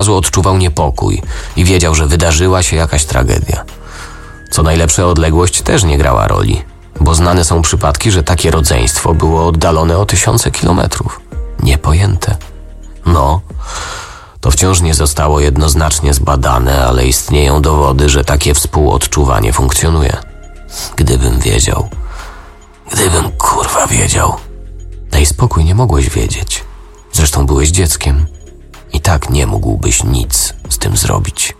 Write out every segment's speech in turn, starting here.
razu odczuwał niepokój i wiedział, że wydarzyła się jakaś tragedia. Co najlepsze, odległość też nie grała roli, bo znane są przypadki, że takie rodzeństwo było oddalone o tysiące kilometrów. Niepojęte. No, to wciąż nie zostało jednoznacznie zbadane, ale istnieją dowody, że takie współodczuwanie funkcjonuje. Gdybym wiedział. Gdybym kurwa wiedział. Daj spokój, nie mogłeś wiedzieć. Zresztą byłeś dzieckiem. I tak nie mógłbyś nic z tym zrobić.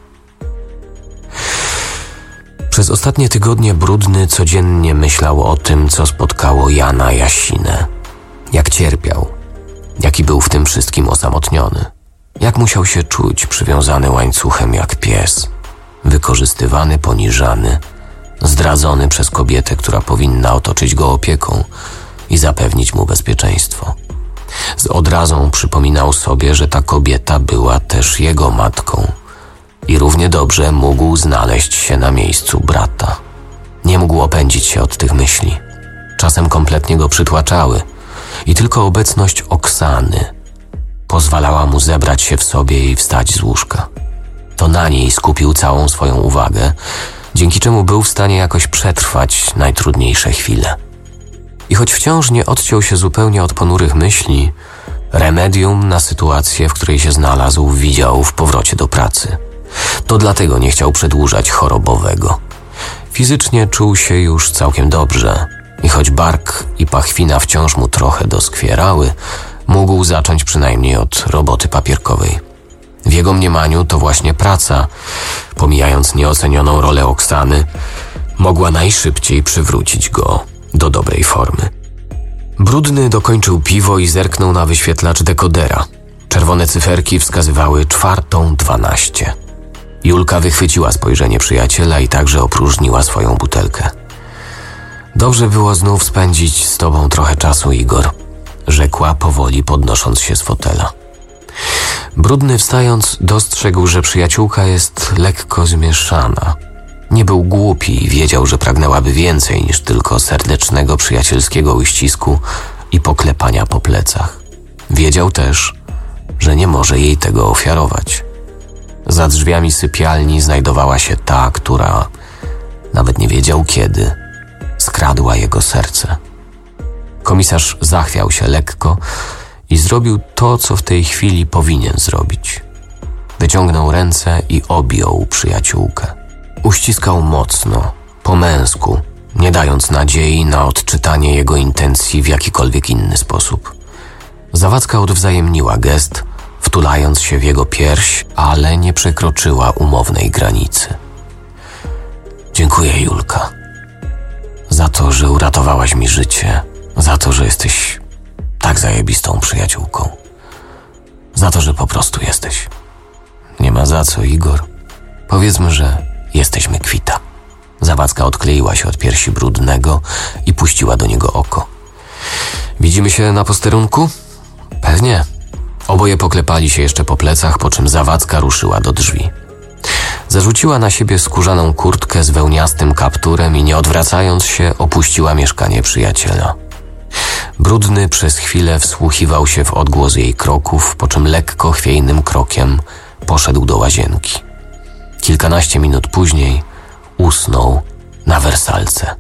Przez ostatnie tygodnie Brudny codziennie myślał o tym, co spotkało Jana Jasinę. Jak cierpiał. Jaki był w tym wszystkim osamotniony. Jak musiał się czuć przywiązany łańcuchem jak pies. Wykorzystywany, poniżany, zdradzony przez kobietę, która powinna otoczyć go opieką i zapewnić mu bezpieczeństwo. Z odrazą przypominał sobie, że ta kobieta była też jego matką i równie dobrze mógł znaleźć się na miejscu brata. Nie mógł opędzić się od tych myśli. Czasem kompletnie go przytłaczały i tylko obecność Oksany pozwalała mu zebrać się w sobie i wstać z łóżka. To na niej skupił całą swoją uwagę, dzięki czemu był w stanie jakoś przetrwać najtrudniejsze chwile. I choć wciąż nie odciął się zupełnie od ponurych myśli, remedium na sytuację, w której się znalazł, widział w powrocie do pracy. To dlatego nie chciał przedłużać chorobowego. Fizycznie czuł się już całkiem dobrze i choć bark i pachwina wciąż mu trochę doskwierały, mógł zacząć przynajmniej od roboty papierkowej. W jego mniemaniu to właśnie praca, pomijając nieocenioną rolę Oksany, mogła najszybciej przywrócić go do dobrej formy. Brudny dokończył piwo i zerknął na wyświetlacz dekodera. Czerwone cyferki wskazywały 4:12. Julka wychwyciła spojrzenie przyjaciela i także opróżniła swoją butelkę. Dobrze było znów spędzić z tobą trochę czasu, Igor, rzekła powoli, podnosząc się z fotela. Brudny wstając dostrzegł, że przyjaciółka jest lekko zmieszana. Nie był głupi i wiedział, że pragnęłaby więcej niż tylko serdecznego przyjacielskiego uścisku i poklepania po plecach. Wiedział też, że nie może jej tego ofiarować. Za drzwiami sypialni znajdowała się ta, która, nawet nie wiedział kiedy, skradła jego serce. Komisarz zachwiał się lekko i zrobił to, co w tej chwili powinien zrobić. Wyciągnął ręce i objął przyjaciółkę. Uściskał mocno, po męsku, nie dając nadziei na odczytanie jego intencji w jakikolwiek inny sposób. Zawadzka odwzajemniła gest, wtulając się w jego pierś, ale nie przekroczyła umownej granicy. Dziękuję, Julka, za to, że uratowałaś mi życie, za to, że jesteś tak zajebistą przyjaciółką, za to, że po prostu jesteś. Nie ma za co, Igor. Powiedzmy, że jesteśmy kwita. Zawadzka odkleiła się od piersi Brudnego i puściła do niego oko. Widzimy się na posterunku? Pewnie. Oboje poklepali się jeszcze po plecach, po czym Zawadzka ruszyła do drzwi. Zarzuciła na siebie skórzaną kurtkę z wełniastym kapturem i nie odwracając się opuściła mieszkanie przyjaciela. Brudny przez chwilę wsłuchiwał się w odgłos jej kroków, po czym lekko chwiejnym krokiem poszedł do łazienki. Kilkanaście minut później usnął na wersalce.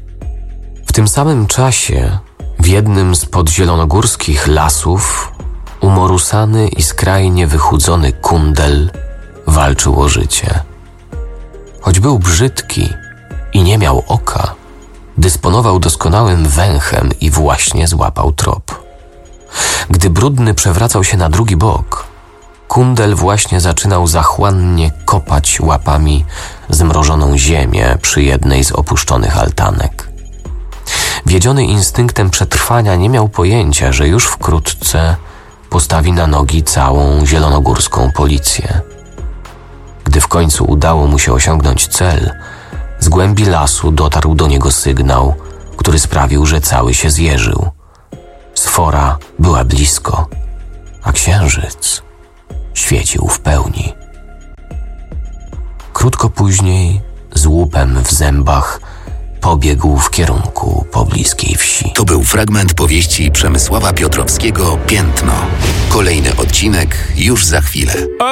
W tym samym czasie w jednym z podzielonogórskich lasów umorusany i skrajnie wychudzony kundel walczył o życie. Choć był brzydki i nie miał oka, dysponował doskonałym węchem i właśnie złapał trop. Gdy Brudny przewracał się na drugi bok, kundel właśnie zaczynał zachłannie kopać łapami zmrożoną ziemię przy jednej z opuszczonych altanek. Wiedziony instynktem przetrwania nie miał pojęcia, że już wkrótce postawi na nogi całą zielonogórską policję. Gdy w końcu udało mu się osiągnąć cel, z głębi lasu dotarł do niego sygnał, który sprawił, że cały się zjeżył. Sfora była blisko, a księżyc świecił w pełni. Krótko później, z łupem w zębach, pobiegł w kierunku pobliskiej wsi. To był fragment powieści Przemysława Piotrowskiego „Piętno”. Kolejny odcinek już za chwilę.